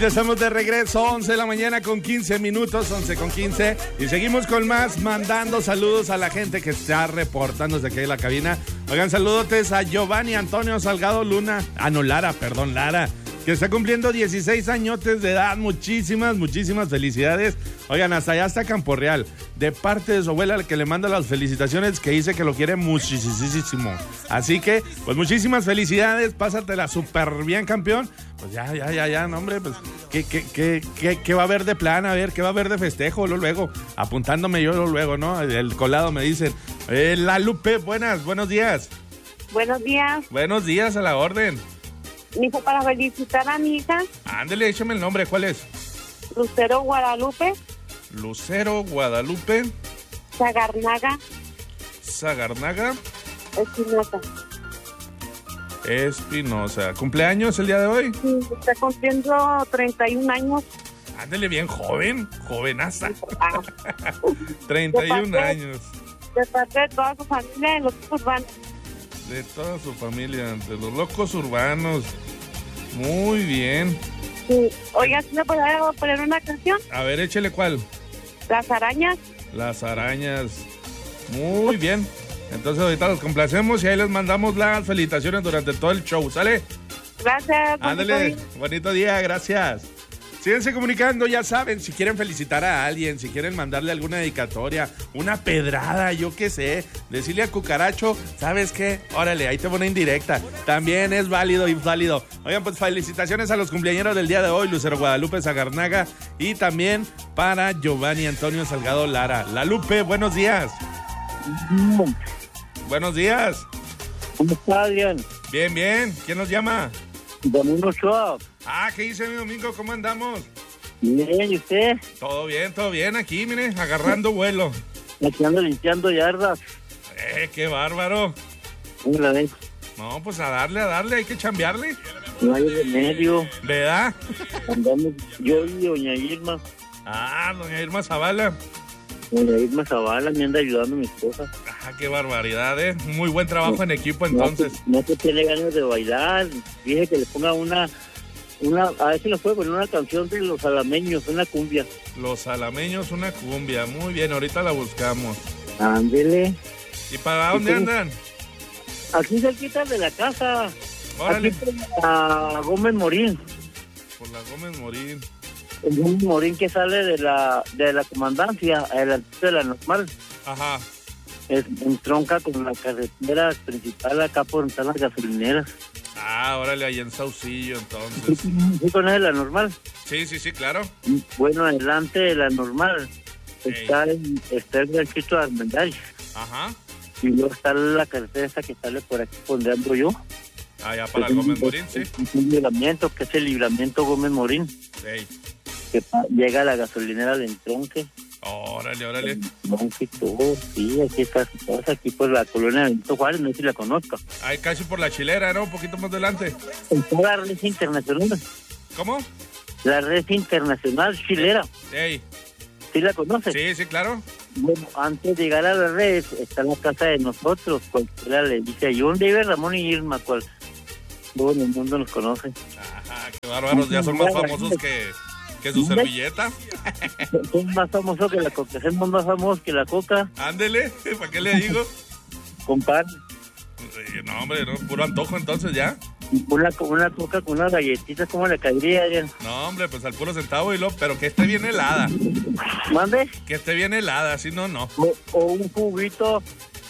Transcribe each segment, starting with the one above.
Ya estamos de regreso, 11 de la mañana con 15 minutos, 11 con 15. Y seguimos con más, mandando saludos a la gente que está reportándose aquí en la cabina. Oigan, saludotes a Giovanni Antonio Salgado Luna. Lara, que está cumpliendo 16 añotes de edad. Muchísimas felicidades. Oigan, hasta allá está Campo Real. De parte de su abuela, que le manda las felicitaciones, que dice que lo quiere muchísimo. Así que, pues muchísimas felicidades. Pásatela súper bien, campeón. Pues ya, no, hombre, pues, ¿qué va a haber de plan? A ver, ¿qué va a haber de festejo? Luego, apuntándome yo luego, ¿no? El colado me dicen. La Lupe, buenos días. Buenos días. Buenos días, a la orden. Hijo, para felicitar a mi hija. Ándele, échame el nombre, ¿cuál es? Lucero Guadalupe. Lucero Guadalupe. Sagarnaga. Espinosa. ¿Cumpleaños el día de hoy? Sí, está cumpliendo 31 años. Ándele, bien jovenaza. 31 años. De parte de toda su familia de los urbanos. De toda su familia, de los locos urbanos. Muy bien. Sí. Oiga, ¿sí me podría poner una canción? A ver, échele, ¿cuál? Las arañas. Las arañas. Muy bien. Entonces ahorita los complacemos y ahí les mandamos las felicitaciones durante todo el show, ¿sale? Gracias. Ándale, bonito día, gracias. Síguense comunicando, ya saben, si quieren felicitar a alguien, si quieren mandarle alguna dedicatoria, una pedrada, yo qué sé, decirle a Cucaracho, ¿sabes qué? Órale, ahí te pone indirecta. También es válido. Oigan, pues felicitaciones a los cumpleaños del día de hoy, Lucero Guadalupe Sagarnaga, y también para Giovanni Antonio Salgado Lara. La Lupe, buenos días. Buenos días. ¿Cómo está, Adrián? Bien. ¿Quién nos llama? Domingo Ochoa. ¿Qué dice mi Domingo? ¿Cómo andamos? Bien, ¿y usted? Todo bien, aquí, mire, agarrando vuelo. Aquí ando limpiando yardas. ¡Qué bárbaro! ¿Cómo la ves? No, pues a darle, hay que chambearle. No hay remedio. ¿Verdad? Andamos yo y doña Irma. Doña Irma Zavala. Doña Irma Zavala me anda ayudando a mi esposa. ¡Qué barbaridad, eh! Muy buen trabajo en equipo, entonces. No te tiene ganas de bailar. Dije que le ponga una a ver si nos puede poner una canción de Los Alameños, una cumbia. Los Alameños, una cumbia. Muy bien, ahorita la buscamos. Ándele. ¿Y para dónde andan? Aquí cerquita de la casa. Órale. Aquí por la Gómez Morín. Por la Gómez Morín. El Gómez Morín que sale de la comandancia, de la normal. Ajá. Entronca con la carretera principal acá por donde están las gasolineras. Órale, ahí en Saucillo, entonces. ¿Sí conoces la normal? Sí, claro. Bueno, adelante de la normal está el ranchito de Armendáriz. Ajá. Y luego está la carretera esa que sale por aquí donde ando yo. Ya para el Gómez Morín, sí. Un libramiento, que es el libramiento Gómez Morín. Sí. Que llega a la gasolinera del Entronque. Órale. Sí, aquí está su casa, aquí por la colonia de Benito Juárez, no sé si la conozco. Ahí casi por la Chilera, ¿no? Un poquito más adelante. Está la red internacional. ¿Cómo? La red internacional chilera. Ey. ¿Sí la conoces? Sí, claro. Bueno, antes de llegar a la red está la casa de nosotros, cualquiera le dice, ¿y dónde vive Ramón y Irma? Todo el mundo nos conoce. Qué bárbaros, ya son más famosos que su servilleta. Son más famosos que la coca, somos más famosos que la coca. Ándele, ¿para qué le digo? Compadre. No, hombre, no, puro antojo entonces ya. Una coca con unas galletitas, ¿cómo le caería, Adrián? No, hombre, pues al puro centavo pero que esté bien helada. ¿Mande? Que esté bien helada, si no. O un juguito,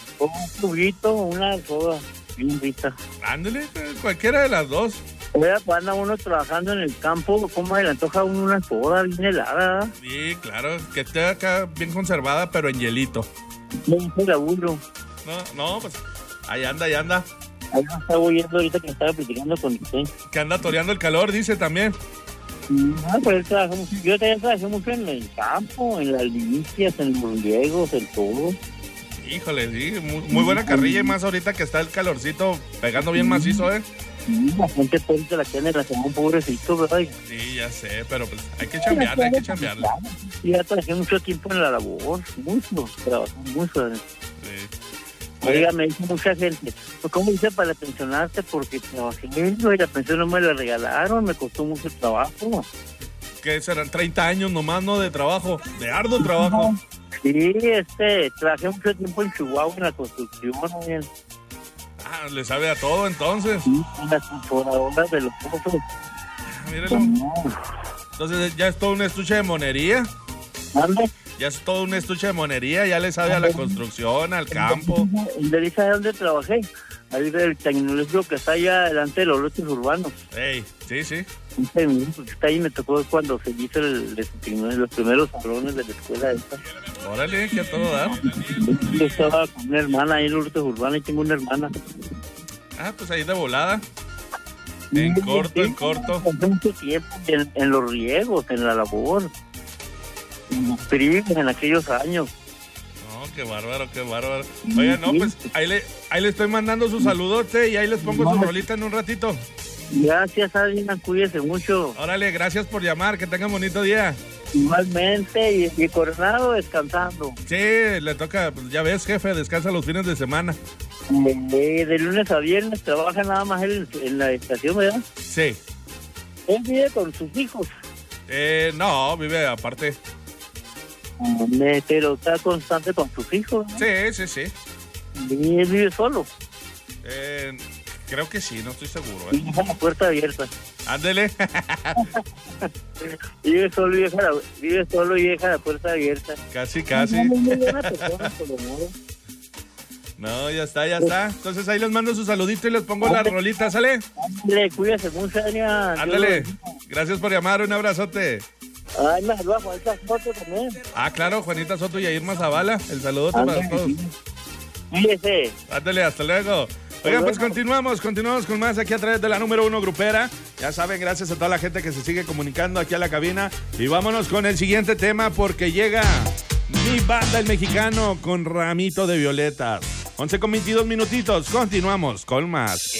una soda, bien rica. Ándele, cualquiera de las dos. Oiga, pues anda uno trabajando en el campo, ¿cómo se le antoja a uno una soda bien helada? Sí, claro, que esté acá bien conservada, pero en hielito. No se la aburro. No, pues ahí anda. Ahí me estaba oyendo ahorita que estaba platicando con usted. Que anda toreando el calor, dice también. Pues yo también trabajé mucho en el campo, en las limicias, en los riegos, en todo. Híjole, sí, muy buena carrilla, y más ahorita que está el calorcito pegando bien macizo, ¿eh? La gente puede la tiene la semana, pobrecito, ¿verdad? Sí, ya sé, pero pues hay que chambearle. Sí, ya trabajé mucho tiempo en la labor, mucho. Sí. Oiga, me dice mucha gente, pues ¿cómo hice para pensionarte? Porque trabajé y la pensión no me la regalaron, me costó mucho trabajo. ¿Qué serán 30 años nomás, no? De trabajo, de arduo trabajo. Sí, trabajé mucho tiempo en Chihuahua en la construcción. Ah, le sabe a todo entonces. Sí, las temporadas de los pozos. Mírelo. Entonces ya es todo un estuche de monería. ¿Dónde? Ya es todo un estuche de monería, ya le sabe a la construcción, al campo. ¿De dónde trabajé? Ahí del tecnológico que está allá delante de los lotes urbanos. Ey, sí, sí. Está ahí, me tocó cuando se hizo los primeros salones de la escuela esta. Órale, que a todo dar. Yo estaba con una hermana ahí en los lotes urbanos y tengo una hermana. Ah, pues ahí de volada. En corto, en corto. Hace mucho tiempo en los riegos, en la labor. En los trigos, en aquellos años. No, qué bárbaro, qué bárbaro. Oiga, no, pues ahí le estoy mandando su saludote y ahí les pongo su rolita en un ratito. Gracias, Adina, cuídese mucho. Órale, gracias por llamar, que tengan bonito día. Igualmente, y Coronado descansando. Sí, le toca, pues ya ves, jefe, descansa los fines de semana. De lunes a viernes trabaja nada más él en la estación, ¿verdad? Sí. Él vive con sus hijos. No, vive aparte. Pero está constante con sus hijos, ¿no? Sí, sí, sí. Y él vive solo. Creo que sí, no estoy seguro. Y deja la puerta abierta. Ándele. Vive solo y deja la puerta abierta. Casi, casi. No, muy buena persona, por lo menos. No, ya está, ya está. Entonces ahí les mando su saludito y les pongo la rolita, ¿sale? Ándale, cuídese mucho, Adrián. Ándale. Gracias por llamar, un abrazote. Ay, me saluda Juanita Soto también. Ah, claro, Juanita Soto y Irma Zavala. El saludote para todos. Cuídese. Ándale, hasta luego. Oigan, pues continuamos con más aquí a través de la número 1 grupera. Ya saben, gracias a toda la gente que se sigue comunicando aquí a la cabina. Y vámonos con el siguiente tema porque llega Mi Banda el Mexicano con Ramito de Violetas. 11:22 minutitos, continuamos con más.